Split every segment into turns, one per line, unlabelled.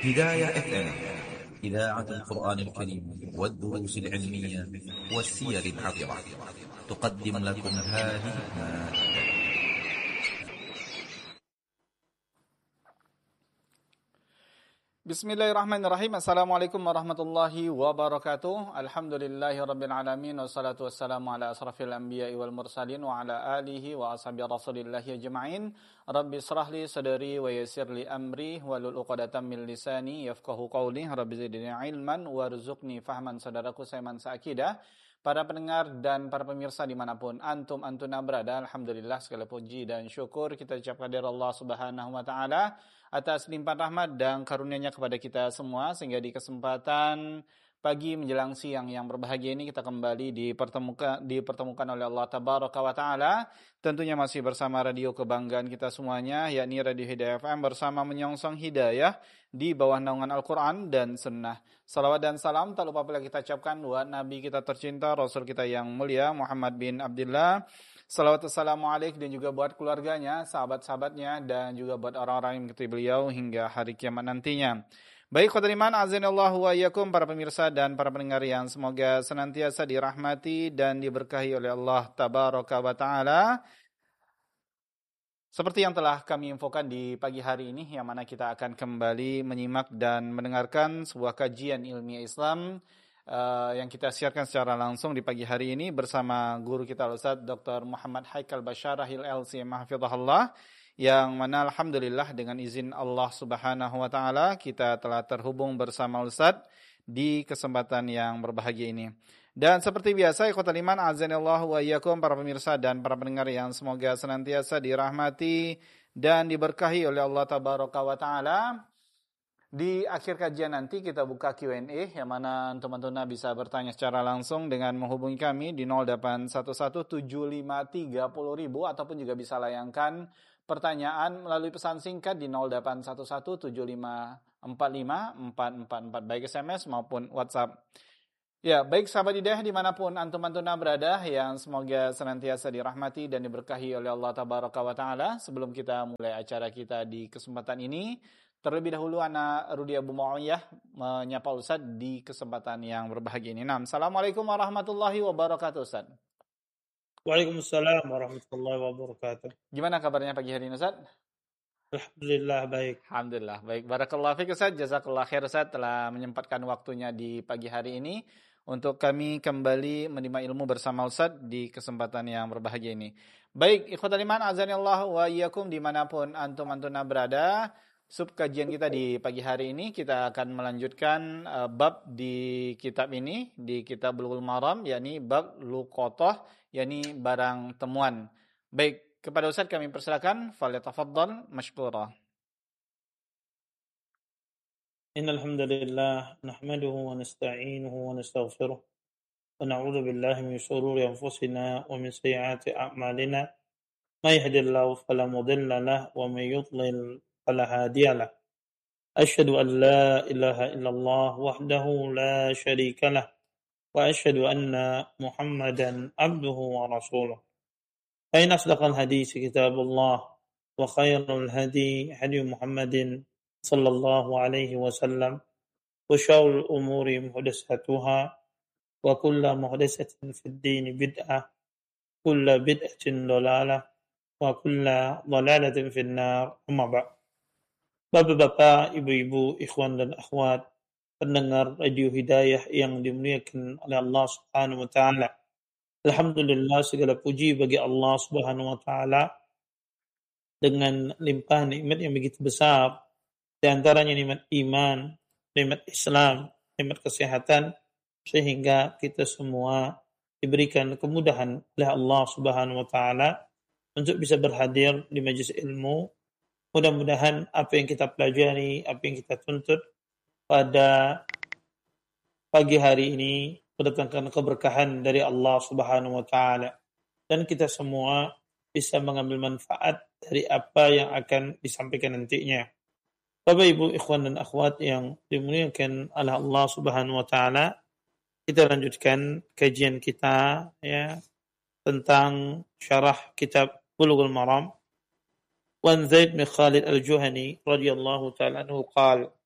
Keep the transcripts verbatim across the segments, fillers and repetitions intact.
هداية اف ام، إذاعة القرآن الكريم والدروس العلمية والسير العطرة، تقدم لكم هذه المادة.
Bismillahirrahmanirrahim. Assalamualaikum warahmatullahi wabarakatuh. Alhamdulillahi rabbil alamin. Wassalatu wassalamu ala asrafil anbiya'i wal mursalin wa ala alihi wa ashabi rasulillahi ajma'in. Rabbi israh li sadri wa yassir li amri wahlul 'uqdatam min lisani yafqahu qawli. Rabbi zidni ilman warzuqni fahman. Saudaraku seiman seakidah, para pendengar dan para pemirsa dimanapun antum antuna berada, alhamdulillah segala puji dan syukur kita ucapkan dari Allah Subhanahu wa taala atas limpahan rahmat dan karunia-Nya kepada kita semua, sehingga di kesempatan pagi menjelang siang yang berbahagia ini kita kembali dipertemukan dipertemukan oleh Allah Tabaraka wa taala, tentunya masih bersama radio kebanggaan kita semuanya, yakni Radio Hidayah F M, bersama menyongsong hidayah di bawah naungan Al-Qur'an dan Sunnah. Salawat dan salam tak lupa pula kita ucapkan buat Nabi kita tercinta, Rasul kita yang mulia Muhammad bin Abdullah. Salawat wassalamualaikum dan juga buat keluarganya, sahabat-sahabatnya, dan juga buat orang-orang yang mengikuti beliau hingga hari kiamat nantinya. Baik, khotul iman, azanillahu wa iyyakum, para pemirsa dan para pendengar yang semoga senantiasa dirahmati dan diberkahi oleh Allah Tabaraka wa taala. Seperti yang telah kami infokan di pagi hari ini, yang mana kita akan kembali menyimak dan mendengarkan sebuah kajian ilmiah Islam Uh, yang kita siarkan secara langsung di pagi hari ini bersama guru kita Ustaz Doktor Muhammad Haikal Basyarahil L C Mahfizahullah, yang mana alhamdulillah dengan izin Allah Subhanahu wa taala kita telah terhubung bersama Ustaz di kesempatan yang berbahagia ini. Dan seperti biasa, ikhwatal iman, azanillahu wa iyyakum, para pemirsa dan para pendengar yang semoga senantiasa dirahmati dan diberkahi oleh Allah Tabaraka wa taala. Di akhir kajian nanti kita buka Q and A, yang mana teman-teman bisa bertanya secara langsung dengan menghubungi kami di nol delapan satu satu tujuh lima tiga nol ribu, ataupun juga bisa layangkan pertanyaan melalui pesan singkat di nol delapan satu satu tujuh lima empat lima empat empat empat, baik S M S maupun WhatsApp. Ya, baik sahabat hidayah dimanapun antum-antuna berada, yang semoga senantiasa dirahmati dan diberkahi oleh Allah Tabaraka wa taala. Sebelum kita mulai acara kita di kesempatan ini, terlebih dahulu ana Rudi Abu Muawiyah menyapa Ustaz di kesempatan yang berbahagia ini. Nah, Assalamualaikum warahmatullahi wabarakatuh Ustaz.
Waalaikumsalam warahmatullahi wabarakatuh.
Gimana kabarnya pagi hari ini Ustaz?
Alhamdulillah baik.
Alhamdulillah baik. Barakallahu fiik Ustaz, jazakallahu khair Ustaz telah menyempatkan waktunya di pagi hari ini untuk kami kembali menerima ilmu bersama Ustaz di kesempatan yang berbahagia ini. Baik, ikhwatal iman, azanillahu wa iyyakum, dimanapun antum-antuna berada. Sub kajian kita di pagi hari ini kita akan melanjutkan uh, bab di kitab ini, di kitab Bulughul Maram, yakni bab luqathah, yakni barang temuan. Baik, kepada Ustaz kami persilakan, falyatafaddal mashkura.
Innal hamdalillah nahmaduhu wa nasta'inuhu wa nastaghfiruh wa na'udzu billahi min shururi anfusina wa min sayyiati a'malina. May yahdihillahu fala mudilla lahu wa may yudlil فلا هادي له أشهد أن لا إله إلا الله وحده لا شريك له وأشهد أن محمدا عبده ورسوله فإن أصدق الحديث كتاب الله وخير الهدي هدي محمد صلى الله عليه وسلم وشر الأمور محدثاتها وكل محدثة في الدين بدعة كل بدعة ضلالة وكل ضلالة في النار أما بعد. Bapak-bapak, ibu-ibu, ikhwan dan akhwat, pendengar Radio Hidayah yang dimuliakan oleh Allah Subhanahu wa taala. Alhamdulillah, segala puji bagi Allah Subhanahu wa taala dengan limpahan nikmat yang begitu besar, di antaranya nikmat iman, nikmat Islam, nikmat kesehatan, sehingga kita semua diberikan kemudahan oleh Allah Subhanahu wa taala untuk bisa berhadir di majelis ilmu. Mudah-mudahan apa yang kita pelajari, apa yang kita tuntut pada pagi hari ini mendatangkan keberkahan dari Allah Subhanahu wa taala, dan kita semua bisa mengambil manfaat dari apa yang akan disampaikan nantinya. Bapak Ibu, ikhwan dan akhwat yang dimuliakan oleh Allah Subhanahu wa taala, kita lanjutkan kajian kita ya tentang syarah kitab Bulughul Maram. وعن زيد بن خالد الجهني رضي الله تعالى عنه قال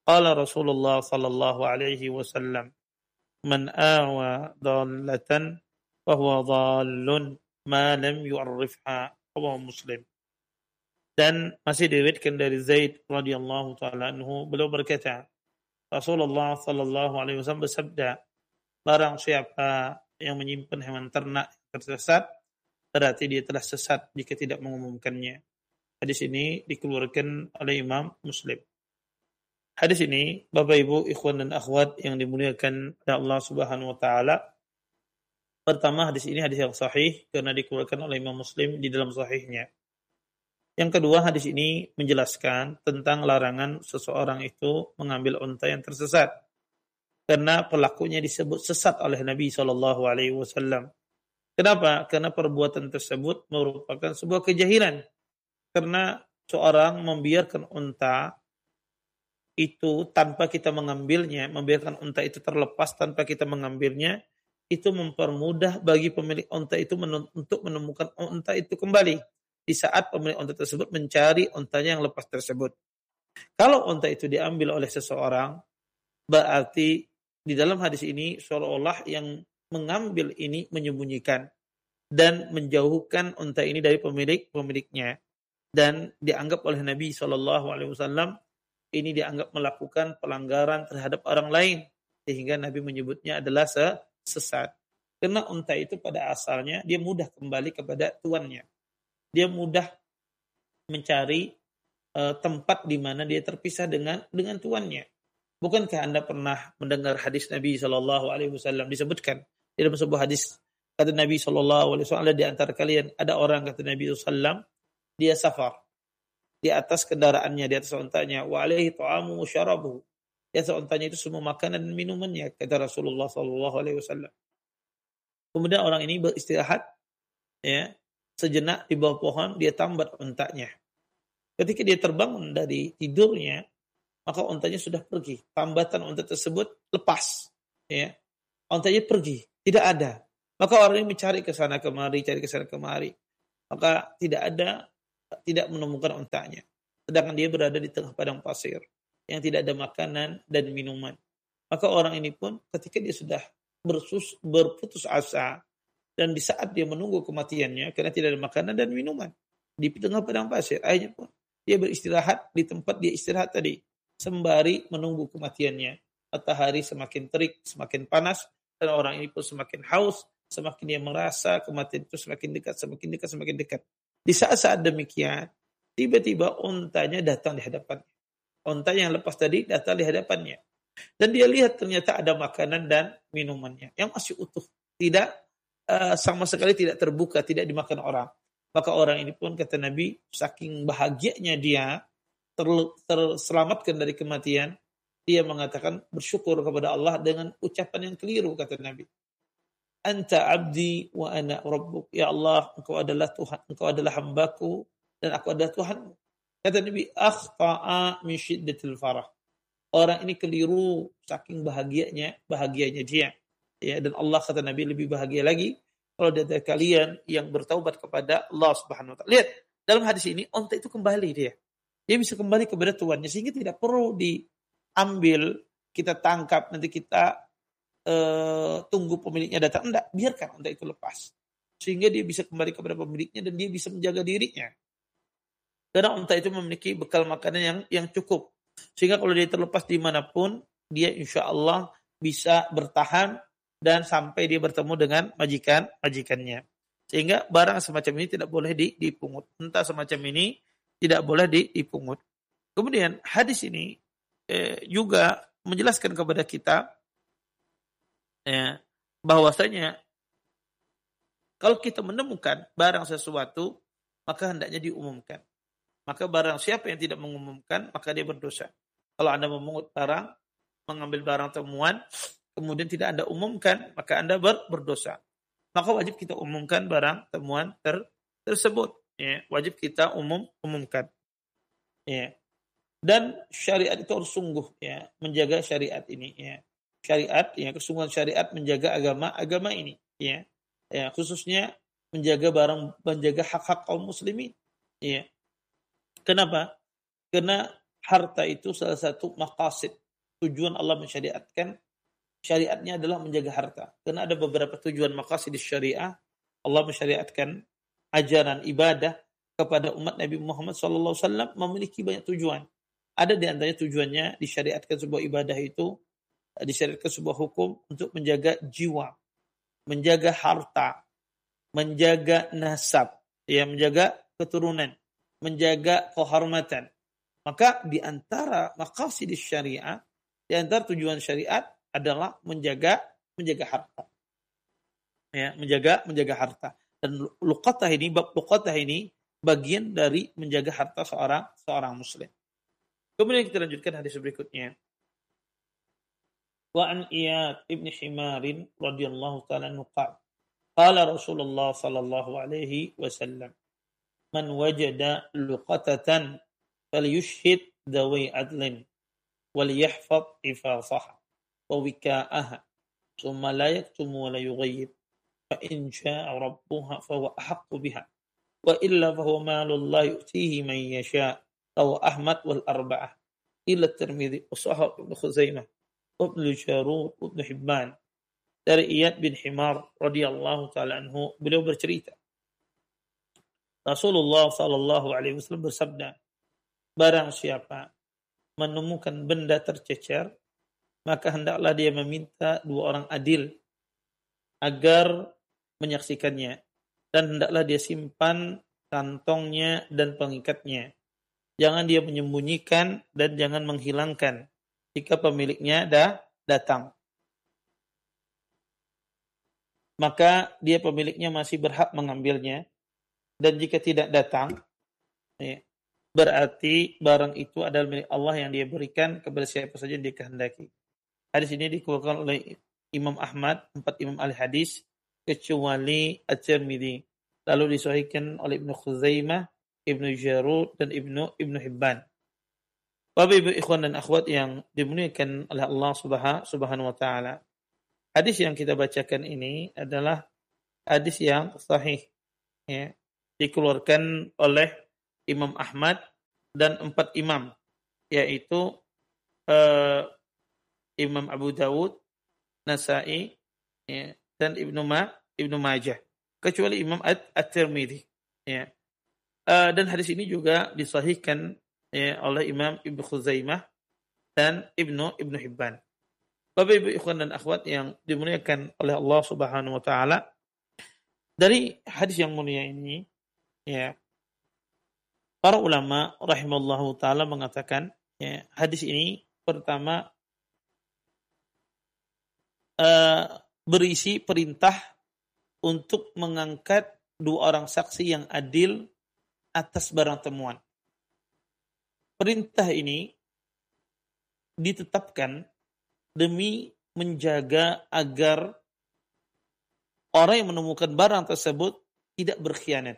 Qala Rasulullah sallallahu alaihi wasallam, "Man awa dallatan fa huwa dhallun ma lam yu'arrifha." Rawahu Muslim. Dan masih diriwayatkan dari Zaid radhiyallahu taala anhu, beliau berkata, Rasulullah sallallahu alaihi wasallam bersabda, barang siapa yang menyimpan hewan ternak tersesat, berarti dia telah sesat jika tidak mengumumkannya. Hadis ini dikeluarkan oleh Imam Muslim. Hadis ini, Bapak Ibu, ikhwan dan akhwat yang dimuliakan oleh Allah Subhanahu wa taala. Pertama, hadis ini hadis yang sahih karena dikeluarkan oleh Imam Muslim di dalam sahihnya. Yang kedua, hadis ini menjelaskan tentang larangan seseorang itu mengambil unta yang tersesat. Karena pelakunya disebut sesat oleh Nabi shallallahu alaihi wasallam. Kenapa? Karena perbuatan tersebut merupakan sebuah kejahilan. Karena seorang membiarkan unta itu tanpa kita mengambilnya, membiarkan unta itu terlepas tanpa kita mengambilnya, itu mempermudah bagi pemilik unta itu menun- untuk menemukan unta itu kembali di saat pemilik unta tersebut mencari untanya yang lepas tersebut. Kalau unta itu diambil oleh seseorang, berarti di dalam hadis ini seolah-olah yang mengambil ini menyembunyikan dan menjauhkan unta ini dari pemilik pemiliknya, dan dianggap oleh Nabi shallallahu alaihi wasallam ini dianggap melakukan pelanggaran terhadap orang lain, sehingga Nabi menyebutnya adalah sesat. Karena unta itu pada asalnya dia mudah kembali kepada tuannya. Dia mudah mencari uh, tempat di mana dia terpisah dengan dengan tuannya. Bukankah Anda pernah mendengar hadis Nabi shallallahu alaihi wasallam disebutkan di dalam sebuah hadis, kata Nabi shallallahu alaihi wasallam, di antara kalian ada orang, kata Nabi shallallahu alaihi wasallam, dia safar di atas kendaraannya, di atas untanya, wa alaihi ta'amu wa syarabuhu. Di atas untanya itu semua makanan dan minumannya, kata Rasulullah sallallahu alaihi wasallam. Kemudian orang ini beristirahat ya, sejenak di bawah pohon, dia tambat untanya. Ketika dia terbangun dari tidurnya, maka untanya sudah pergi. Tambatan unta tersebut lepas, ya. Untanya pergi, tidak ada. Maka orang ini mencari ke sana kemari, cari ke sana kemari. Maka tidak ada, tidak menemukan untanya. Sedangkan dia berada di tengah padang pasir yang tidak ada makanan dan minuman. Maka orang ini pun ketika dia sudah bersus, berputus asa, dan di saat dia menunggu kematiannya karena tidak ada makanan dan minuman di tengah padang pasir, akhirnya pun dia beristirahat di tempat dia istirahat tadi sembari menunggu kematiannya. Matahari semakin terik, semakin panas, dan orang ini pun semakin haus, semakin dia merasa kematian itu semakin dekat, semakin dekat, semakin dekat. Di saat-saat demikian, tiba-tiba untanya datang di hadapannya. Unta yang lepas tadi datang di hadapannya. Dan dia lihat ternyata ada makanan dan minumannya yang masih utuh. Tidak uh, sama sekali tidak terbuka, tidak dimakan orang. Maka orang ini pun, kata Nabi, saking bahagianya dia ter- terselamatkan dari kematian, dia mengatakan bersyukur kepada Allah dengan ucapan yang keliru, kata Nabi. Anta abdi wa ana rabbuk. Ya Allah, engkau adalah Tuhan, engkau adalah hambaku dan aku adalah Tuhanmu. Kata Nabi, akhta'a min syiddatil farah. Orang ini keliru saking bahagianya, bahagianya dia. Ya, dan Allah, kata Nabi, lebih bahagia lagi kalau ada kalian yang bertaubat kepada Allah Subhanahu wa taala. Lihat, dalam hadis ini unta itu kembali dia. Dia bisa kembali kepada tuannya sehingga tidak perlu diambil, kita tangkap, nanti kita Uh, tunggu pemiliknya datang. Enggak, biarkan unta itu lepas sehingga dia bisa kembali kepada pemiliknya dan dia bisa menjaga dirinya, karena unta itu memiliki bekal makanan yang yang cukup sehingga kalau dia terlepas dimanapun dia insya Allah bisa bertahan dan sampai dia bertemu dengan majikan majikannya, sehingga barang semacam ini tidak boleh dipungut, unta semacam ini tidak boleh dipungut. Kemudian hadis ini eh, juga menjelaskan kepada kita ya, bahwasanya kalau kita menemukan barang sesuatu maka hendaknya diumumkan. Maka barang siapa yang tidak mengumumkan maka dia berdosa. Kalau Anda memungut barang, mengambil barang temuan, kemudian tidak Anda umumkan, maka Anda ber, berdosa. Maka wajib kita umumkan barang temuan ter, tersebut. Ya, wajib kita umum umumkan. Ya. Dan syariat itu harus sungguh ya menjaga syariat ini ya. Syariat, ya, kesungguhan syariat menjaga agama agama ini, ya, ya, khususnya menjaga barang, menjaga hak-hak kaum muslimin, ya. Kenapa? Karena harta itu salah satu maqasid. Tujuan Allah mensyariatkan, syariatnya adalah menjaga harta. Karena ada beberapa tujuan maqasid di syariah. Allah mensyariatkan ajaran ibadah kepada umat Nabi Muhammad shallallahu alaihi wasallam memiliki banyak tujuan. Ada di antaranya tujuannya disyariatkan sebuah ibadah itu, disyariatkan sebuah hukum untuk menjaga jiwa, menjaga harta, menjaga nasab, ya, menjaga keturunan, menjaga kehormatan. Maka di antara maqasid syariah, di antara tujuan syariat adalah menjaga menjaga harta. Ya, menjaga menjaga harta. Dan luqatah ini, bab luqatah ini bagian dari menjaga harta seorang seorang muslim. Kemudian kita lanjutkan hadis berikutnya. Wa an Iyad ibn Himar radhiyallahu ta'ala anhu qala qala Rasulullah sallallahu alaihi wasallam man wajada luqatatan falyushhid dawi adlin wal yahfaz ifasaha wa wika'aha thumma la yaktumu wa la yughayyib fa in sha'a rabbuha fa huwa ahaqqu biha wa illa fa huwa malullah yu'tihi man yasha' rawahu Ahmad wal arba'ah illa Tirmidzi wa sahih Ibnu Khuzaimah Ibnu Jarud Ibnu Hibban. Dari Iyad bin Himar radhiyallahu taala anhu, beliau bercerita Rasulullah sallallahu alaihi wasallam bersabda, barang siapa menemukan benda tercecer, maka hendaklah dia meminta dua orang adil agar menyaksikannya, dan hendaklah dia simpan kantongnya dan pengikatnya. Jangan dia menyembunyikan dan jangan menghilangkan jika pemiliknya dah datang. Maka dia pemiliknya masih berhak mengambilnya, dan jika tidak datang, ya, berarti barang itu adalah milik Allah yang dia berikan kepada siapa saja yang dia kehendaki. Hadis ini dikeluarkan oleh Imam Ahmad, empat imam ahli hadis, kecuali At-Tirmidzi. Lalu disahihkan oleh Ibnu Khuzaimah, Ibnu Jarud, dan Ibnu Ibnu Hibban. Bapak Ibu ikhwan dan akhwat yang dimuliakan oleh Allah Subhanahu wa taala. Hadis yang kita bacakan ini adalah hadis yang sahih, ya, dikeluarkan oleh Imam Ahmad dan empat imam, yaitu uh, Imam Abu Dawud, Nasa'i, ya, dan Ibnu Ma, Ibnu Majah, kecuali Imam At-Tirmidzi, ya. Uh, dan hadis ini juga disahihkan, ya, oleh Imam Ibnu Khuzaimah dan Ibnu Ibnu Hibban. Bapak Ibu ikhwan dan akhwat yang dimuliakan oleh Allah Subhanahu wa taala, dari hadis yang mulia ini, ya, para ulama rahimallahu taala mengatakan, ya, hadis ini pertama uh, berisi perintah untuk mengangkat dua orang saksi yang adil atas barang temuan. Perintah ini ditetapkan demi menjaga agar orang yang menemukan barang tersebut tidak berkhianat.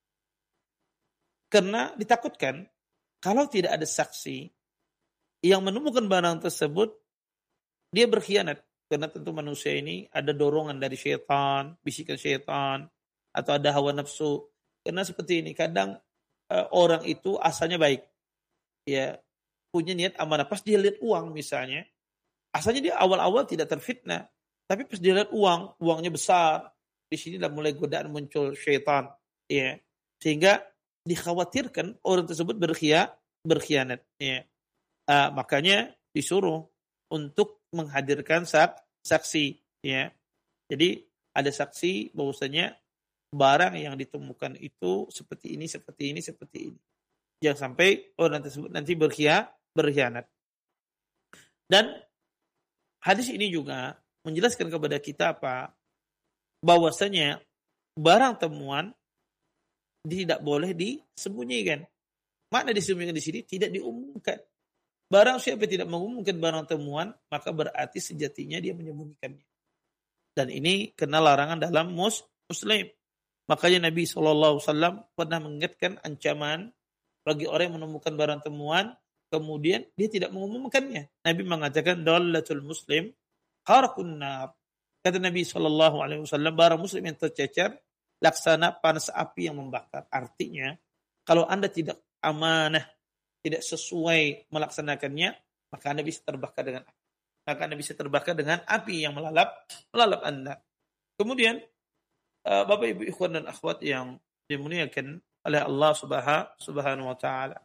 Karena ditakutkan kalau tidak ada saksi yang menemukan barang tersebut, dia berkhianat. Karena tentu manusia ini ada dorongan dari syaitan, bisikan syaitan, atau ada hawa nafsu. Karena seperti ini, kadang uh, orang itu asalnya baik, ya, punya niat amanah. Pas dia lihat uang misalnya, asalnya dia awal-awal tidak terfitnah, tapi pas dia lihat uang, uangnya besar, di sini dah mulai godaan muncul syaitan, ya, sehingga dikhawatirkan orang tersebut berkhia, berkhianat, ya. Uh, makanya disuruh untuk menghadirkan sak, saksi, ya. Jadi ada saksi bahwasanya barang yang ditemukan itu seperti ini, seperti ini, seperti ini. Jangan sampai orang tersebut nanti berkhia, berkhianat. Dan hadis ini juga menjelaskan kepada kita apa? Bahwasanya barang temuan tidak boleh disembunyikan. Makna disembunyikan di sini tidak diumumkan. Barang siapa tidak mengumumkan barang temuan, maka berarti sejatinya dia menyembunyikannya. Dan ini kena larangan dalam mus muslim. Makanya Nabi shallallahu alaihi wasallam pernah mengingatkan ancaman bagi orang yang menemukan barang temuan, kemudian dia tidak mengumumkannya. Nabi mengatakan, dallatul muslim harakun nar. Kata Nabi shallallahu alaihi wasallam, barang muslim yang tercecer laksana panas api yang membakar. Artinya, kalau Anda tidak amanah tidak sesuai melaksanakannya, maka Anda bisa terbakar dengan api. Maka Anda bisa terbakar dengan api yang melalap melalap Anda. Kemudian uh, Bapak Ibu ikhwan dan akhwat yang dimuliakan oleh Allah Subhanahu wa taala.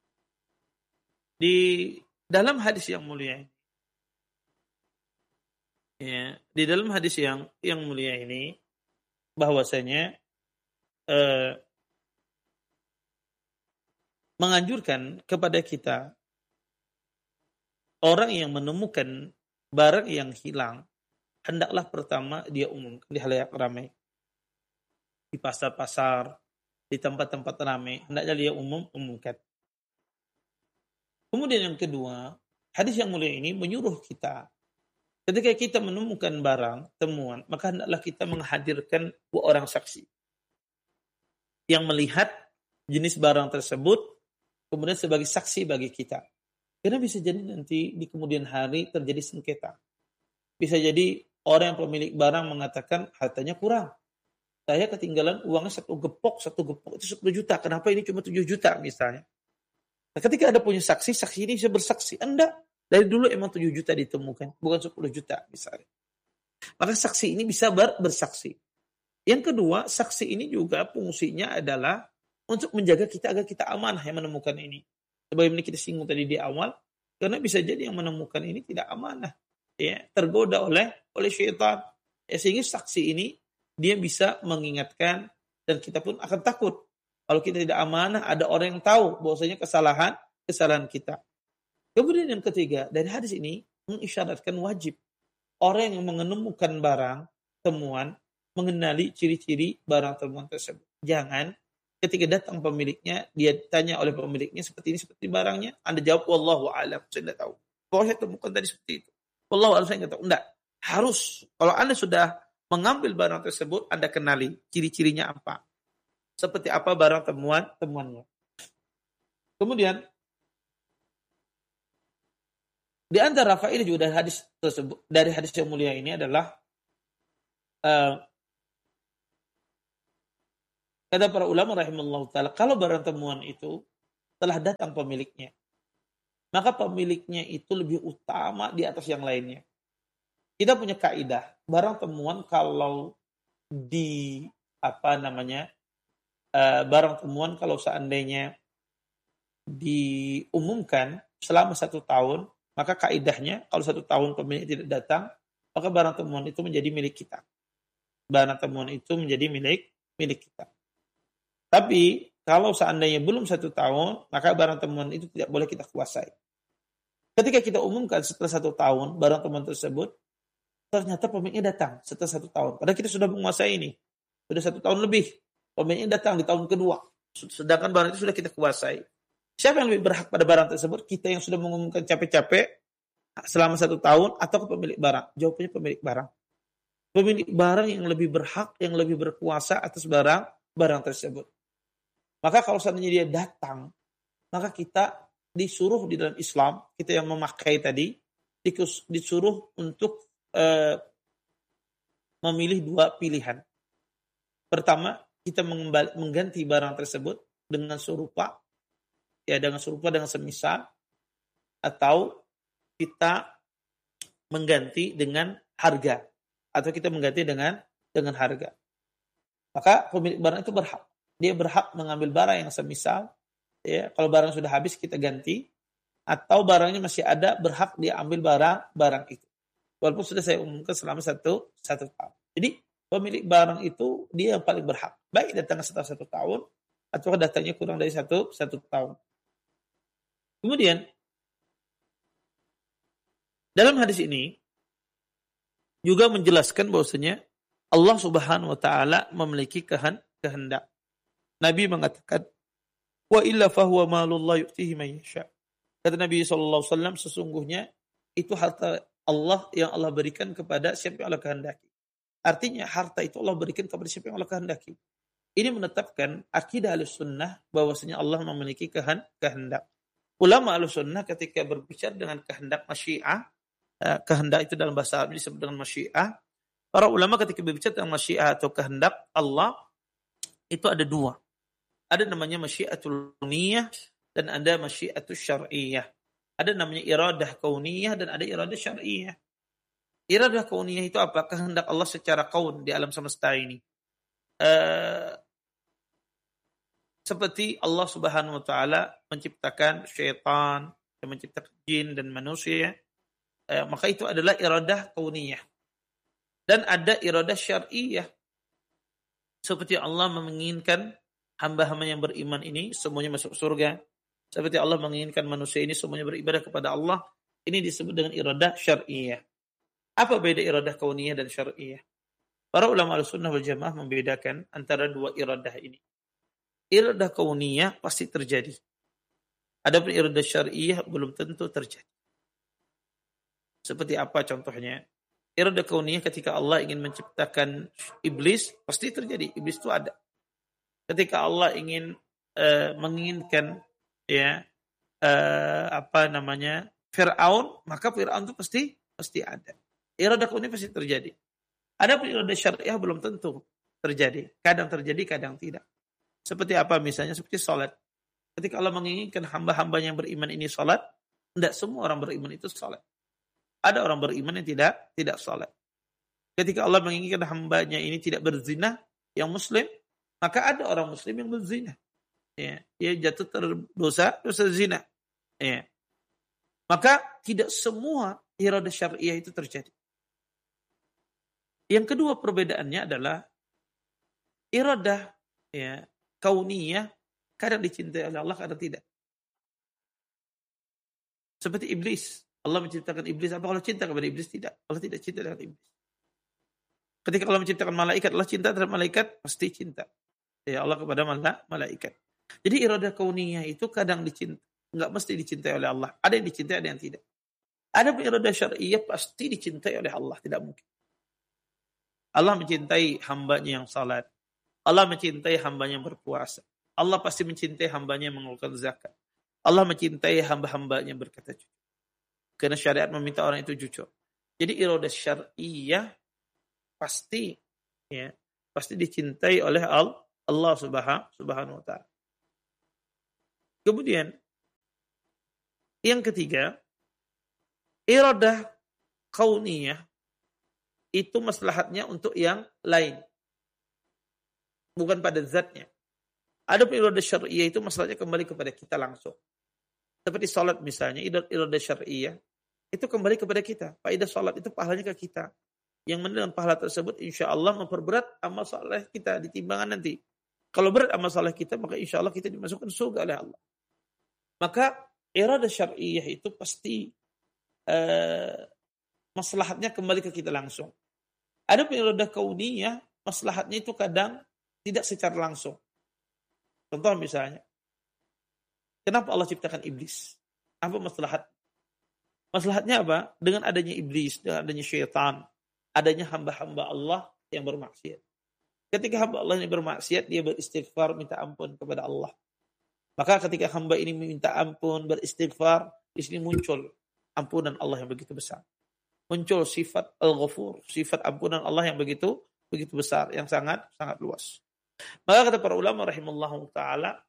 Di dalam hadis yang mulia ini, ya, di dalam hadis yang yang mulia ini bahwasanya eh, menganjurkan kepada kita orang yang menemukan barang yang hilang, hendaklah pertama dia umumkan di halayak ramai, di pasar-pasar, di tempat-tempat ramai, hendaknya dia umum umumkan. Kemudian yang kedua, hadis yang mulia ini menyuruh kita ketika kita menemukan barang, temuan, maka hendaklah kita menghadirkan dua orang saksi yang melihat jenis barang tersebut, kemudian sebagai saksi bagi kita. Karena bisa jadi nanti di kemudian hari terjadi sengketa. Bisa jadi orang yang pemilik barang mengatakan hartanya kurang. Saya ketinggalan uangnya satu gepok, satu gepok itu sepuluh juta. Kenapa ini cuma tujuh juta misalnya? Nah, ketika ada punya saksi, saksi ini bisa bersaksi. Anda dari dulu emang tujuh juta ditemukan, bukan sepuluh juta misalnya. Maka saksi ini bisa ber- bersaksi. Yang kedua, saksi ini juga fungsinya adalah untuk menjaga kita agar kita amanah yang menemukan ini. Sebagaimana kita singgung tadi di awal, karena bisa jadi yang menemukan ini tidak amanah, ya, tergoda oleh oleh syaitan. Ya, sehingga saksi ini dia bisa mengingatkan dan kita pun akan takut. Kalau kita tidak amanah, ada orang yang tahu bahwasanya kesalahan kesalahan kita. Kemudian yang ketiga, dari hadis ini mengisyaratkan wajib orang yang menemukan barang temuan mengenali ciri-ciri barang temuan tersebut. Jangan ketika datang pemiliknya, dia tanya oleh pemiliknya seperti ini, seperti barangnya, Anda jawab wallahu a'lam, saya tidak tahu. Kalau saya temukan tadi seperti itu, wallahu a'lam, saya tidak tahu. Enggak, harus kalau Anda sudah mengambil barang tersebut, Anda kenali ciri-cirinya apa, seperti apa barang temuan temuannya. Kemudian di antara faedah juga dari hadis tersebut, dari hadis yang mulia ini adalah uh, kata para ulama rahimallahu taala, kalau barang temuan itu telah datang pemiliknya, maka pemiliknya itu lebih utama di atas yang lainnya. Kita punya kaidah, barang temuan kalau di apa namanya uh, barang temuan kalau seandainya diumumkan selama satu tahun, maka kaidahnya kalau satu tahun pemilik tidak datang, maka barang temuan itu menjadi milik kita. Barang temuan itu menjadi milik milik kita. Tapi kalau seandainya belum satu tahun, maka barang temuan itu tidak boleh kita kuasai. Ketika kita umumkan setelah satu tahun, barang temuan tersebut, ternyata pemiliknya datang setelah satu tahun. Padahal kita sudah menguasai ini. Sudah satu tahun lebih. Pemiliknya datang di tahun kedua. Sedangkan barang itu sudah kita kuasai. Siapa yang lebih berhak pada barang tersebut? Kita yang sudah mengumumkan capek-capek selama satu tahun atau ke pemilik barang? Jawabannya pemilik barang. Pemilik barang yang lebih berhak, yang lebih berkuasa atas barang barang tersebut. Maka kalau seandainya dia datang, maka kita disuruh di dalam Islam, kita yang memakai tadi, disuruh untuk eh, memilih dua pilihan. Pertama, kita mengganti barang tersebut dengan serupa, ya dengan serupa dengan semisal, atau kita mengganti dengan harga, atau kita mengganti dengan dengan harga. Maka pemilik barang itu berhak. Dia berhak mengambil barang yang semisal. Ya, kalau barang sudah habis kita ganti, atau barangnya masih ada, berhak dia ambil barang barang itu. Walaupun sudah saya umumkan selama satu satu tahun. Jadi pemilik barang itu dia yang paling berhak. Baik datang setelah satu tahun, atau datangnya kurang dari satu satu tahun. Kemudian dalam hadis ini juga menjelaskan bahwasanya Allah Subhanahu wa taala memiliki kehendak. Nabi mengatakan, wa illa fahuwa malullah yu'tihi man yasha. Kata Nabi sallallahu alaihi wasallam, sesungguhnya itu harta Allah yang Allah berikan kepada siapa yang Allah kehendaki. Artinya harta itu Allah berikan kepada siapa yang Allah kehendaki. Ini menetapkan akidah Ahlussunnah bahwasanya Allah memiliki kehendak. Ulama Ahlussunnah ketika berbicara dengan kehendak masyiah, kehendak itu dalam bahasa Arab disebut dengan masyiah. Para ulama ketika berbicara tentang masyiah atau kehendak Allah itu ada dua. Ada namanya masyiatul kauniyah dan ada masyiatus syar'iyah. Ada namanya iradah kauniyah dan ada iradah syar'iyah. Iradah kauniyah itu apa? Kehendak Allah secara kaun di alam semesta ini. Uh, seperti Allah Subhanahu wa taala menciptakan syaitan, menciptakan jin dan manusia, uh, maka itu adalah iradah kauniyah. Dan ada iradah syar'iyah. Seperti Allah menginginkan hamba-hamba yang beriman ini semuanya masuk surga. Seperti Allah menginginkan manusia ini semuanya beribadah kepada Allah. Ini disebut dengan iradah syar'iyah. Apa beda iradah kauniyah dan syar'iyah? Para ulama al-sunnah wal jamaah membedakan antara dua iradah ini. Iradah kauniyah pasti terjadi. Adapun iradah syar'iyah belum tentu terjadi. Seperti apa contohnya? Iradah kauniyah ketika Allah ingin menciptakan iblis, pasti terjadi. Iblis itu ada. Ketika Allah ingin uh, menginginkan ya uh, apa namanya Fir'aun, maka Fir'aun itu pasti pasti ada. Iradah kauniyah pasti terjadi. Adapun iradah syariah belum tentu terjadi. Kadang terjadi, kadang tidak. Seperti apa misalnya? Seperti salat. Ketika Allah menginginkan hamba-hamba yang beriman ini salat, tidak semua orang beriman itu salat. Ada orang beriman yang tidak tidak salat. Ketika Allah menginginkan hambanya ini tidak berzina, yang muslim, maka ada orang muslim yang berzina. Ya, dia jatuh terdosa dosa zina. Ya. Maka tidak semua iradah syariah itu terjadi. Yang kedua perbedaannya adalah iradah ya, kauniyah kadang dicintai oleh Allah, kadang tidak. Seperti iblis. Allah menciptakan iblis. Apa kalau cinta kepada iblis? Tidak. Allah tidak cinta dengan iblis. Ketika Allah menciptakan malaikat, Allah cinta terhadap malaikat? Pasti cinta. Ya Allah kepada malaikat. Jadi iradah kauniyah itu kadang dicintai, enggak mesti dicintai oleh Allah. Ada yang dicintai, ada yang tidak. Ada iradah syar'iyah pasti dicintai oleh Allah, tidak mungkin. Allah mencintai hambanya yang salat. Allah mencintai hambanya yang berpuasa. Allah pasti mencintai hambanya yang mengeluarkan zakat. Allah mencintai hamba-hambanya yang berkata jujur. Karena syariat meminta orang itu jujur. Jadi iradah syar'iyah pasti ya, pasti dicintai oleh Allah Subhanahu wa taala. Kemudian yang ketiga, iradah kauniyah itu maslahatnya untuk yang lain, bukan pada zatnya. Adapun iradah syar'iyah itu masalahnya kembali kepada kita langsung. Seperti salat misalnya, iradah syar'iyah itu kembali kepada kita. Faedah salat itu pahalanya ke kita. Yang mana dengan pahala tersebut insya Allah memperberat amal saleh kita di timbangan nanti. Kalau berat amal saleh kita, maka insya Allah kita dimasukkan surga oleh Allah. Maka iradah syar'iyah itu pasti uh, maslahatnya kembali ke kita langsung. Adapun iradah kauniyah, maslahatnya itu kadang tidak secara langsung. Contoh misalnya, kenapa Allah ciptakan iblis? Apa maslahat? Maslahatnya apa? Dengan adanya iblis, dengan adanya syaitan, adanya hamba-hamba Allah yang bermaksiat. Ketika hamba Allah ini bermaksiat, dia beristighfar, minta ampun kepada Allah. Maka ketika hamba ini meminta ampun, beristighfar, di sini muncul ampunan Allah yang begitu besar. Muncul sifat Al-Ghafur, sifat ampunan Allah yang begitu begitu besar, yang sangat sangat luas. Maka kata para ulama rahimahullahu taala,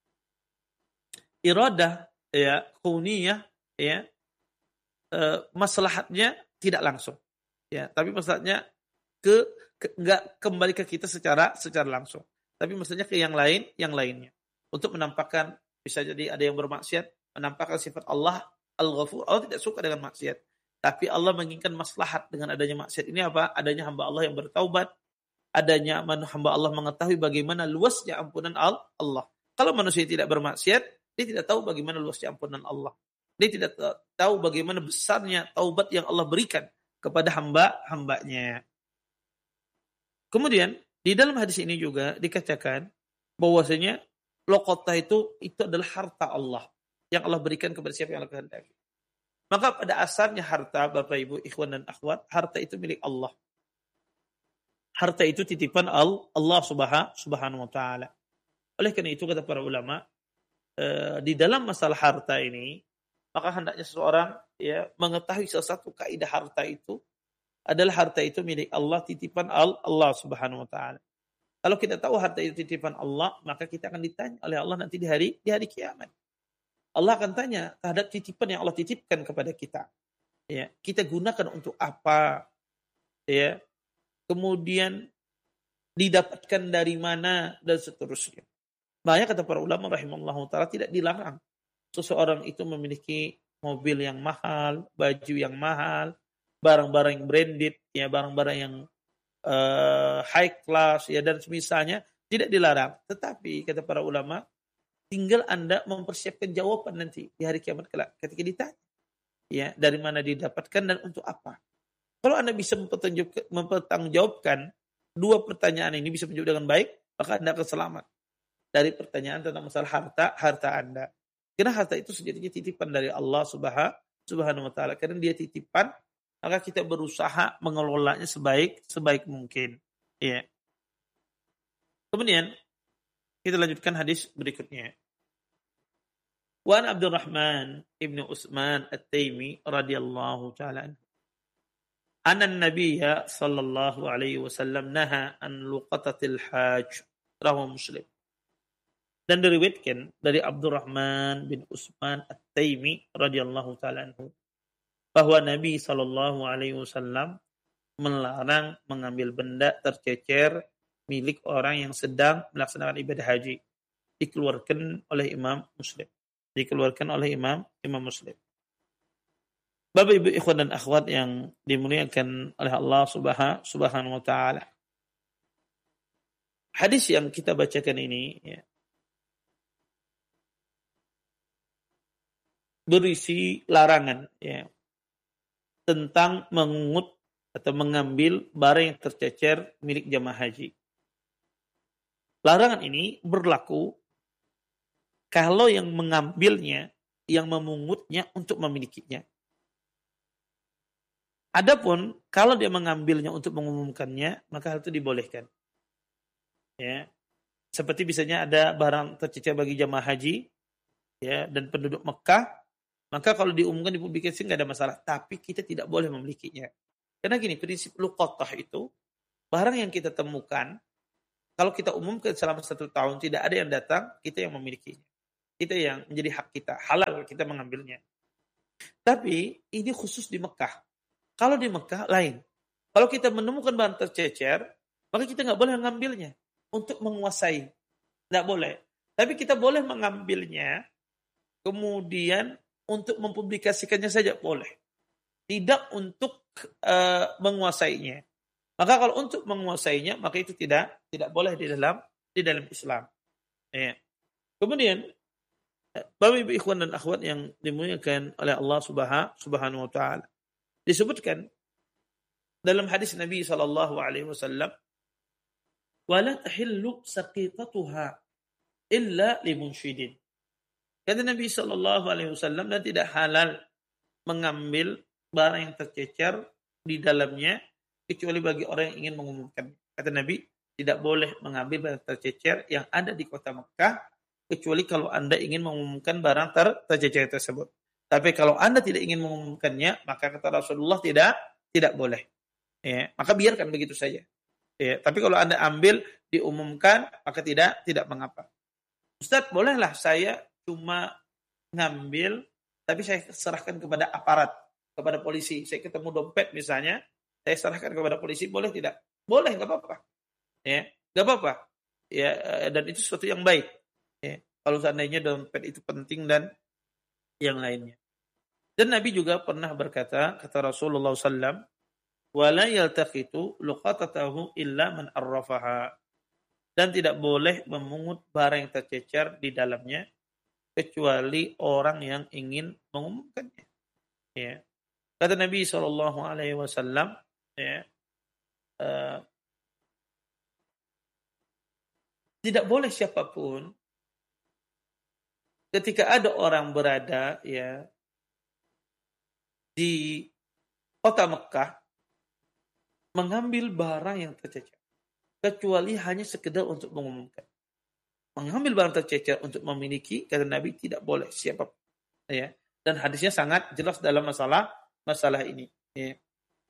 iradah ya kauniyah ya e, maslahatnya tidak langsung. Ya, tapi maslahatnya ke, ke enggak kembali ke kita secara secara langsung. Tapi maksudnya ke yang lain, yang lainnya. Untuk menampakkan, bisa jadi ada yang bermaksiat, menampakkan sifat Allah Al-Ghafur. Allah tidak suka dengan maksiat. Tapi Allah menginginkan maslahat dengan adanya maksiat. Ini apa? Adanya hamba Allah yang bertaubat. Adanya hamba Allah mengetahui bagaimana luasnya ampunan Allah. Kalau manusia tidak bermaksiat, dia tidak tahu bagaimana luasnya ampunan Allah. Dia tidak tahu bagaimana besarnya taubat yang Allah berikan kepada hamba-hambanya. Kemudian, di dalam hadis ini juga dikatakan bahwasanya lokotah itu itu adalah harta Allah yang Allah berikan kepada siapa yang Allah kehendaki. Maka pada asalnya harta, Bapak Ibu, ikhwan dan akhwat, harta itu milik Allah. Harta itu titipan Allah Subhanahu wa taala. Oleh karena itu kata para ulama, eh, di dalam masalah harta ini, maka hendaknya seseorang ya mengetahui salah satu kaidah harta itu adalah harta itu milik Allah, titipan Allah Subhanahu wa taala. Kalau kita tahu harta itu titipan Allah, maka kita akan ditanya oleh Allah nanti di hari di hari kiamat. Allah akan tanya terhadap titipan yang Allah titipkan kepada kita. Ya, kita gunakan untuk apa? Ya, kemudian didapatkan dari mana dan seterusnya. Makanya kata para ulama rahimahullah ta'ala tidak dilarang seseorang itu memiliki mobil yang mahal, baju yang mahal, barang-barang yang branded, ya barang-barang yang uh, high class, ya dan semisalnya tidak dilarang. Tetapi kata para ulama, tinggal Anda mempersiapkan jawaban nanti di hari kiamat kelak ketika ditanya, ya dari mana didapatkan dan untuk apa. Kalau Anda bisa mempertanggungjawabkan dua pertanyaan ini bisa menjawab dengan baik, maka Anda akan selamat dari pertanyaan tentang masalah harta harta Anda. Karena harta itu sejatinya titipan dari Allah Subhanahu wa taala. Karena dia titipan, maka kita berusaha mengelolanya sebaik sebaik mungkin. Ya. Kemudian kita lanjutkan hadis berikutnya. Wa an Abdurrahman ibnu Utsman At-Taimi radhiyallahu taala anhu. Anna an-nabiyya sallallahu alaihi wasallam naha an luqatatil hajj. Rawahu Muslim. Dan diriwayatkan dari Abdurrahman bin Utsman At-Taimi radhiyallahu taala anhu bahwa Nabi sallallahu alaihi wasallam melarang mengambil benda tercecer milik orang yang sedang melaksanakan ibadah haji. Dikeluarkan oleh Imam Muslim. Dikeluarkan oleh Imam Imam Muslim. Bapak Ibu ikhwan dan akhwat yang dimuliakan oleh Allah Subhanahu wa taala. Hadis yang kita bacakan ini ya, berisi larangan ya, tentang mengungut atau mengambil barang yang tercecer milik jamaah haji. Larangan ini berlaku kalau yang mengambilnya, yang memungutnya untuk memilikinya. Adapun kalau dia mengambilnya untuk mengumumkannya, maka hal itu dibolehkan. Ya. Seperti misalnya ada barang tercecer bagi jamaah haji ya, dan penduduk Mekah, maka kalau diumumkan di publikasi nggak ada masalah. Tapi kita tidak boleh memilikinya. Karena gini, prinsip luqatah itu, barang yang kita temukan, kalau kita umumkan selama satu tahun, tidak ada yang datang, kita yang memilikinya. Kita yang menjadi hak kita. Halal kita mengambilnya. Tapi ini khusus di Mekah. Kalau di Mekah, lain. Kalau kita menemukan barang tercecer, maka kita nggak boleh mengambilnya untuk menguasai. Nggak boleh. Tapi kita boleh mengambilnya, kemudian untuk mempublikasikannya saja boleh. Tidak untuk uh, menguasainya. Maka kalau untuk menguasainya, maka itu tidak tidak boleh di dalam di dalam Islam. Ya. Kemudian, Bapak Ibu ikhwan dan akhwat yang dimuliakan oleh Allah Subhanahu wa taala. Disebutkan dalam hadis Nabi sallallahu alaihi wasallam, "Wala tahillu saqitatuha illa limunshidin." Kata Nabi sallallahu alaihi wasallam, dan tidak halal mengambil barang yang tercecer di dalamnya kecuali bagi orang yang ingin mengumumkan. Kata Nabi, tidak boleh mengambil barang tercecer yang ada di kota Mekah kecuali kalau Anda ingin mengumumkan barang ter tercecer tersebut. Tapi kalau Anda tidak ingin mengumumkannya, maka kata Rasulullah tidak tidak boleh. Ya, maka biarkan begitu saja. Ya, tapi kalau Anda ambil diumumkan, maka tidak tidak mengapa. Ustaz, bolehlah saya cuma ngambil, tapi saya serahkan kepada aparat, kepada polisi. Saya ketemu dompet misalnya, saya serahkan kepada polisi, boleh tidak? Boleh, nggak apa-apa. Ya, nggak apa-apa. Ya, dan itu sesuatu yang baik. Ya, kalau seandainya dompet itu penting dan yang lainnya. Dan Nabi juga pernah berkata, kata Rasulullah sallallahu alaihi wasallam, "Wala yaltaqitu luqatatahu illa man arrafaha." Dan tidak boleh memungut barang yang tercecer di dalamnya kecuali orang yang ingin mengumumkannya. Ya. Kata Nabi sallallahu alaihi wasallam, ya, uh, tidak boleh siapapun ketika ada orang berada ya di kota Mekah mengambil barang yang tercecer kecuali hanya sekedar untuk mengumumkan. Mengambil barang tercecer untuk memiliki, kata Nabi, tidak boleh siapapun. Ya. Dan hadisnya sangat jelas dalam masalah masalah ini. Ya.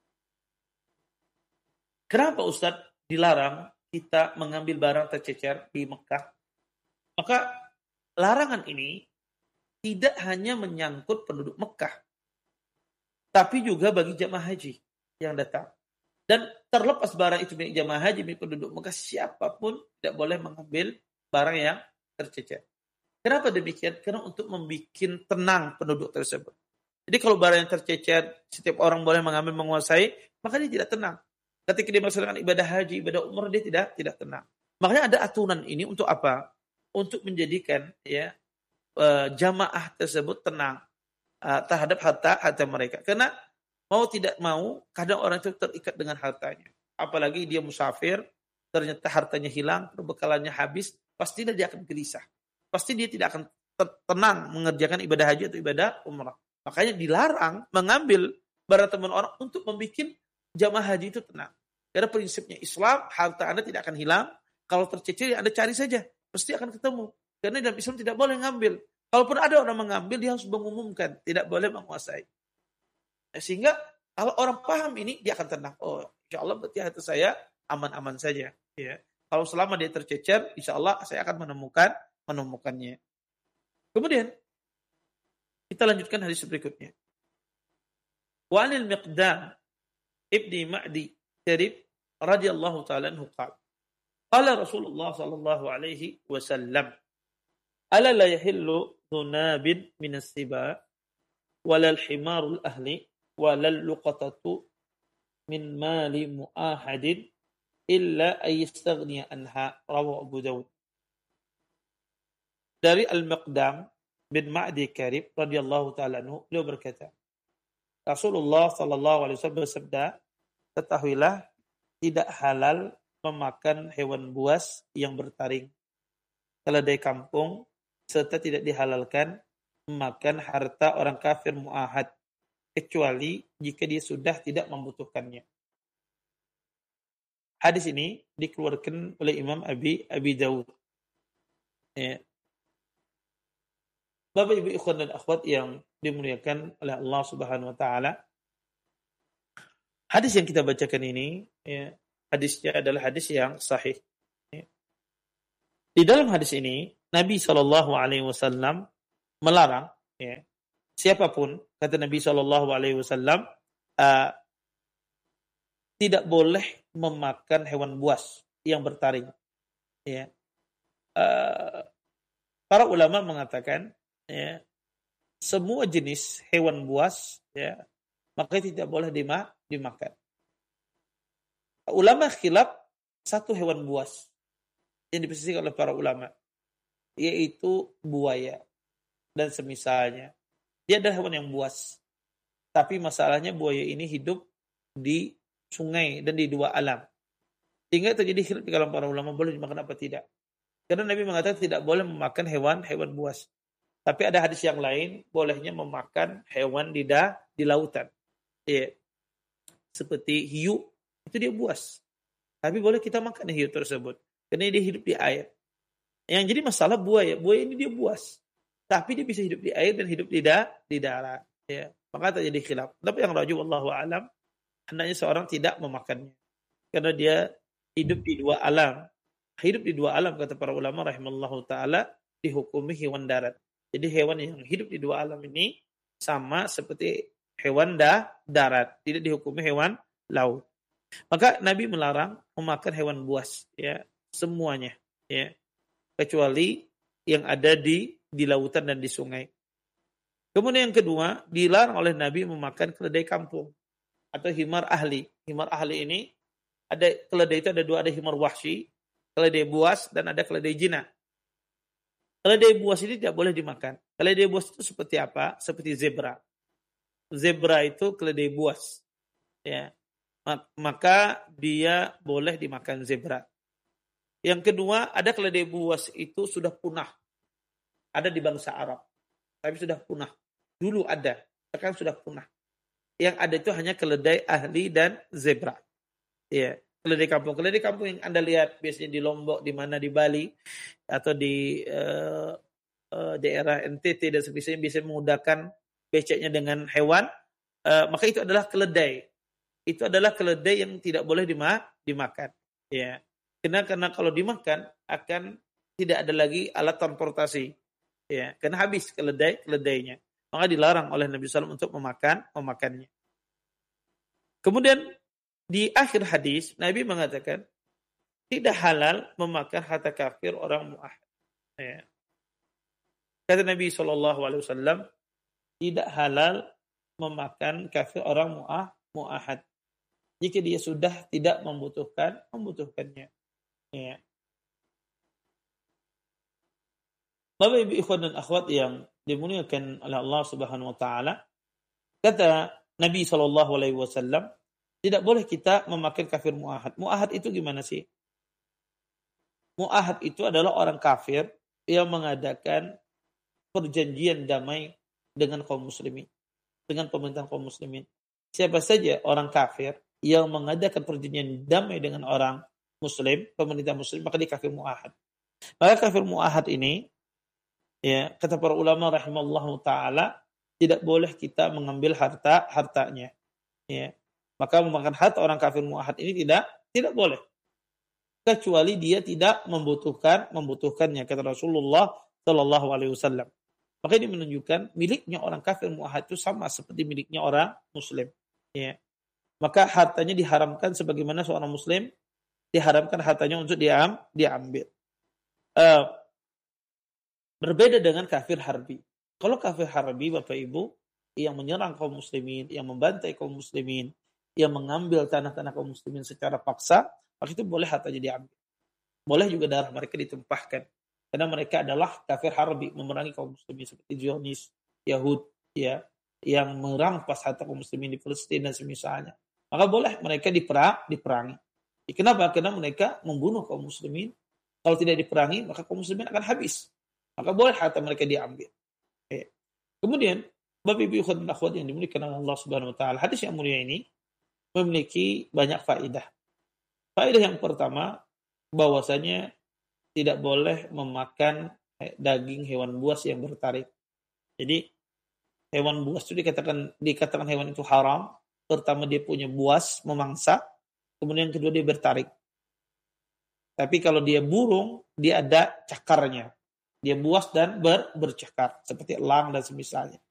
Kenapa Ustaz dilarang kita mengambil barang tercecer di Mekah? Maka larangan ini tidak hanya menyangkut penduduk Mekah, tapi juga bagi jamaah haji yang datang. Dan terlepas barang itu milik jamaah haji, milik penduduk Mekah, siapapun tidak boleh mengambil barang yang tercecer. Kenapa demikian? Karena untuk membuat tenang penduduk tersebut. Jadi kalau barang yang tercecer, setiap orang boleh mengambil, menguasai, maka dia tidak tenang. Ketika dia melaksanakan ibadah haji, ibadah umrah, dia tidak tidak tenang. Makanya ada aturan ini untuk apa? Untuk menjadikan ya jamaah tersebut tenang uh, terhadap harta harta mereka. Karena mau tidak mau, kadang orang itu terikat dengan hartanya. Apalagi dia musafir, ternyata hartanya hilang, perbekalannya habis, pasti dia akan gelisah. Pasti dia tidak akan tenang mengerjakan ibadah haji atau ibadah umrah. Makanya dilarang mengambil barang teman orang untuk membuat jamaah haji itu tenang. Karena prinsipnya Islam, harta Anda tidak akan hilang. Kalau tercecer, Anda cari saja. Pasti akan ketemu. Karena dalam Islam tidak boleh mengambil. Kalaupun ada orang mengambil, dia harus mengumumkan. Tidak boleh menguasai. Sehingga kalau orang paham ini, dia akan tenang. Oh, insya Allah berarti harta saya aman-aman saja. Ya. Kalau selama dia tercecer, insya Allah saya akan menemukan menemukannya. Kemudian, kita lanjutkan hadis berikutnya. Wa anil Miqdam ibni Ma'di Karib radhiyallahu ta'ala anhu qala qala Rasulullah sallallahu alaihi wasallam ala la yahillu dhunabin min as-siba wala al-himarul ahli wala al-luqatatu min mali mu'ahadin illa ay yastaghniya anha rawahu Abu Dawud. Dari Al-Miqdam bin Ma'di Karib radhiyallahu ta'ala anhu, beliau berkata, Rasulullah sallallahu alaihi wasallam bersabda, ketahuilah tidak halal memakan hewan buas yang bertaring, keledai kampung, serta tidak dihalalkan memakan harta orang kafir mu'ahad, kecuali jika dia sudah tidak membutuhkannya. Hadis ini dikeluarkan oleh Imam Abi Abi Dawud. Ya. Bapak Ibu ikhwan dan akhwat yang dimuliakan oleh Allah Subhanahu wa taala. Hadis yang kita bacakan ini, ya, hadisnya adalah hadis yang sahih. Ya. Di dalam hadis ini, Nabi shallallahu alaihi wasallam melarang, ya, siapapun, kata Nabi shallallahu alaihi wasallam, uh, tidak boleh memakan hewan buas yang bertaring. Ya. Uh, para ulama mengatakan, ya, semua jenis hewan buas, ya, maka tidak boleh dima, dimakan. Ulama khilaf satu hewan buas yang diperselisihkan oleh para ulama, yaitu buaya dan semisalnya. Dia adalah hewan yang buas, tapi masalahnya buaya ini hidup di sungai dan di dua alam. Sehingga terjadi khilaf di kalangan para ulama boleh dimakan apa tidak. Karena Nabi mengatakan tidak boleh memakan hewan-hewan buas. Tapi ada hadis yang lain, bolehnya memakan hewan di, da, di lautan. Ya. Seperti hiu, itu dia buas. Tapi boleh kita makan hiu tersebut. Karena dia hidup di air. Yang jadi masalah buaya. Buaya ini dia buas. Tapi dia bisa hidup di air dan hidup di, da, di darat. Ya. Maka terjadi khilaf. Tapi yang rajih wallahu a'lam, hendaknya seorang tidak memakannya. Karena dia hidup di dua alam. Hidup di dua alam, kata para ulama rahimallahu ta'ala, dihukumi hewan darat. Jadi hewan yang hidup di dua alam ini sama seperti hewan da, darat, tidak dihukumi hewan laut. Maka Nabi melarang memakan hewan buas, ya, semuanya, ya, kecuali yang ada di di lautan dan di sungai. Kemudian yang kedua, dilarang oleh Nabi memakan keledai kampung atau himar ahli. Himar ahli ini ada keledai itu ada dua, ada himar wahsy, keledai buas, dan ada keledai jinak. Keledai buas ini tidak boleh dimakan. Keledai buas itu seperti apa? Seperti zebra. Zebra itu keledai buas. Ya. Maka dia boleh dimakan zebra. Yang kedua, ada keledai buas itu sudah punah. Ada di bangsa Arab. Tapi sudah punah. Dulu ada. Sekarang sudah punah. Yang ada itu hanya keledai ahli dan zebra. Ya. Keledai kampung. Keledai kampung yang Anda lihat biasanya di Lombok, di mana di Bali, atau di uh, uh, daerah N T T dan sebagainya, bisa mengudahkan beceknya dengan hewan, uh, maka itu adalah keledai. Itu adalah keledai yang tidak boleh dima, dimakan. Ya. Karena, karena kalau dimakan akan tidak ada lagi alat transportasi. Ya, karena habis keledai keledainya. Maka dilarang oleh Nabi sallallahu alaihi wasallam untuk memakan memakannya. Kemudian di akhir hadis Nabi mengatakan tidak halal memakan harta kafir orang muahad. Ya. Kata Nabi sallallahu alaihi wasallam tidak halal memakan kafir orang muah muahad jika dia sudah tidak membutuhkan membutuhkannya. Ya. Bapak Ibu ikhwan dan akhwat yang dimuliakan oleh Allah Subhanahu wa taala, kata Nabi sallallahu alaihi wasallam, tidak boleh kita memakan kafir muahad. Muahad itu gimana sih? Muahad itu adalah orang kafir yang mengadakan perjanjian damai dengan kaum muslimin, dengan pemerintahan kaum muslimin. Siapa saja orang kafir yang mengadakan perjanjian damai dengan orang muslim, pemerintah muslim, maka dia kafir muahad. Maka kafir muahad ini, ya, kata para ulama rahimallahu taala, tidak boleh kita mengambil harta hartanya. Ya. Maka memakan harta orang kafir muahad ini tidak tidak boleh. Kecuali dia tidak membutuhkan membutuhkannya, kata Rasulullah sallallahu alaihi wasallam. Maka ini menunjukkan miliknya orang kafir muahad itu sama seperti miliknya orang muslim. Ya. Maka hartanya diharamkan sebagaimana seorang muslim diharamkan hartanya untuk diam, diambil. Uh, berbeda dengan kafir harbi. Kalau kafir harbi, Bapak Ibu, yang menyerang kaum muslimin, yang membantai kaum muslimin, yang mengambil tanah-tanah kaum muslimin secara paksa, maka itu boleh hartanya diambil. Boleh juga darah mereka ditumpahkan. Karena mereka adalah kafir harbi, memerangi kaum muslimin seperti Zionis, Yahud, ya, yang merampas harta kaum muslimin di Palestina dan semisalnya. Maka boleh mereka diperang, diperangi. Kenapa? Karena mereka membunuh kaum muslimin. Kalau tidak diperangi, maka kaum muslimin akan habis. Maka boleh harta mereka diambil. Ya. Kemudian, Bapak Ibu ikhwan dan akhwat yang dimuliakan oleh Allah Subhanahu wa taala, hadis yang mulia ini memiliki banyak faedah. Faedah yang pertama, bahwasanya tidak boleh memakan daging hewan buas yang bertaring. Jadi hewan buas itu dikatakan dikatakan hewan itu haram. Pertama dia punya buas memangsa, kemudian kedua dia bertaring. Tapi kalau dia burung, dia ada cakarnya. Dia buas dan ber, bercakar seperti elang dan semisalnya.